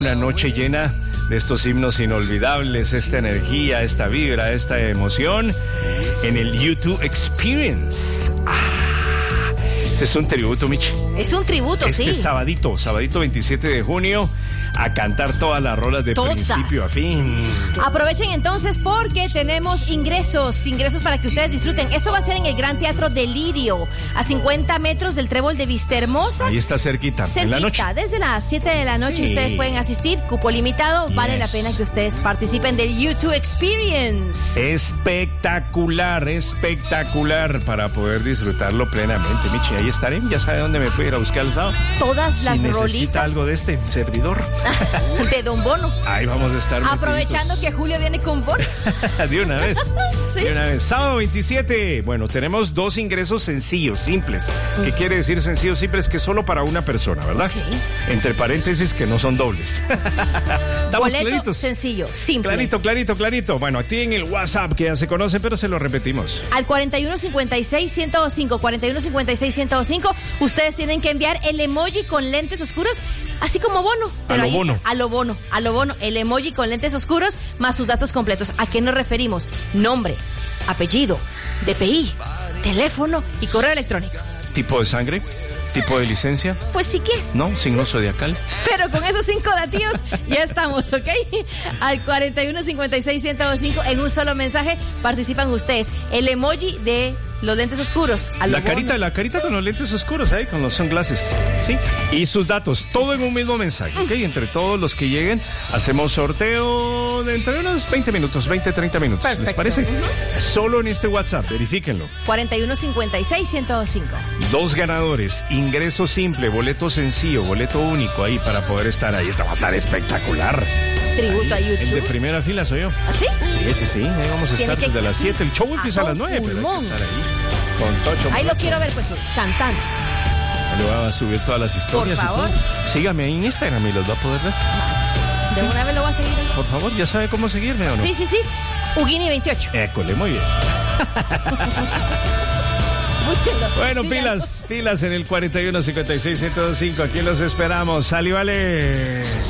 Una noche llena de estos himnos inolvidables, esta energía, esta vibra, esta emoción en el YouTube Experience. Este es un tributo, Michi. Es un tributo, sí. Este sabadito 27 de junio, a cantar todas las rolas de principio a fin. Aprovechen entonces porque tenemos ingresos para que ustedes disfruten. Esto va a ser en el Gran Teatro Delirio, a 50 metros del Trébol de Vistahermosa. Ahí está cerquita, en la noche. Desde las 7 de la noche ustedes pueden asistir, cupo limitado. Vale la pena que ustedes participen del YouTube Experience. Espectacular para poder disfrutarlo plenamente, Michi. Ahí estaré, ya sabe dónde me puede ir a buscar el sábado. Todas las rolitas. Si necesita algo de este servidor. De Don Bono. Ahí vamos a estar. Aprovechando que Julio viene con Bono. De una vez. Sí. De una vez. Sábado 27. Bueno, tenemos 2 ingresos sencillos, simples. ¿Qué quiere decir sencillos, simples? Que solo para una persona, ¿verdad? Okay. Entre paréntesis, que no son dobles. ¿Estamos boleto claritos? Sencillo, simple. Clarito. Bueno, aquí en el WhatsApp, que ya se conoce, pero se lo repetimos. Al 4156-105, 4156-105, ustedes tienen que enviar el emoji con lentes oscuros, así como Bono. Pero ahí está, a lo bono, el emoji con lentes oscuros, más sus datos completos. ¿A qué nos referimos? Nombre, apellido, DPI, teléfono y correo electrónico. ¿Tipo de sangre? ¿Tipo de licencia? Pues sí que. No, signo zodiacal. Pero con esos 5 datillos ya estamos, ¿ok? Al 4156-105, en un solo mensaje participan ustedes. El emoji de los lentes oscuros. La carita con los lentes oscuros, ahí, con los sunglasses, ¿sí? Y sus datos, todo en un mismo mensaje, ¿ok? Entre todos los que lleguen, hacemos sorteo de entre unos 20 minutos, 20-30 minutos. Perfecto. ¿Les parece? Solo en este WhatsApp, verifíquenlo. 4156-105. 2 ganadores, ingreso simple, boleto sencillo, boleto único ahí para poder estar ahí. Esta va a estar espectacular. Tributo ahí, a YouTube. El de primera fila soy yo. ¿Ah, sí? Sí. Ahí vamos a estar desde las 7. El show empieza a las 9, pero hay que estar ahí. Con Tocho. Ahí lo quiero ver, pues, cantando. Le voy a subir todas las historias. Por favor. Y todo. Sígame ahí en Instagram y los va a poder ver. De una vez lo voy a seguir. Por favor, ¿ya sabe cómo seguirme o no? Sí. Ugini28. École, muy bien. Búsquenlo. Bueno, síganlo. pilas en el 4156-105. Aquí los esperamos. Sal y vale.